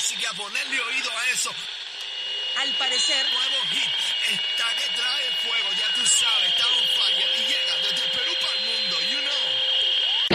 Así que a ponerle oído a eso. Al parecer, Nuevo hit está detrás.